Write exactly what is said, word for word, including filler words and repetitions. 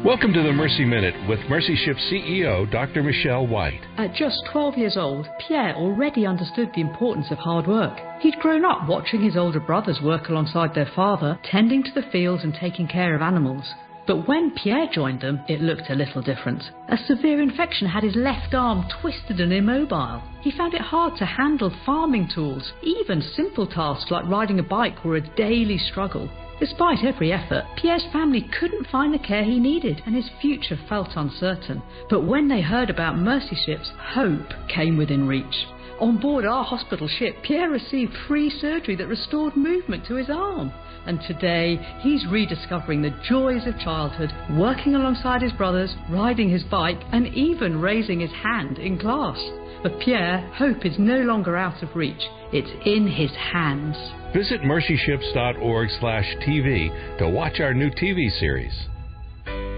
Welcome to the Mercy Minute with Mercy Ship C E O, Doctor Michelle White. At just twelve years old, Pierre already understood the importance of hard work. He'd grown up watching his older brothers work alongside their father, tending to the fields and taking care of animals. But when Pierre joined them, it looked a little different. A severe infection had his left arm twisted and immobile. He found it hard to handle farming tools. Even simple tasks like riding a bike were a daily struggle. Despite every effort, Pierre's family couldn't find the care he needed, and his future felt uncertain. But when they heard about Mercy Ships, hope came within reach. On board our hospital ship, Pierre received free surgery that restored movement to his arm. And today, he's rediscovering the joys of childhood, working alongside his brothers, riding his bike, and even raising his hand in class. For Pierre, hope is no longer out of reach. It's in his hands. Visit mercy ships dot org slash T V to watch our new T V series.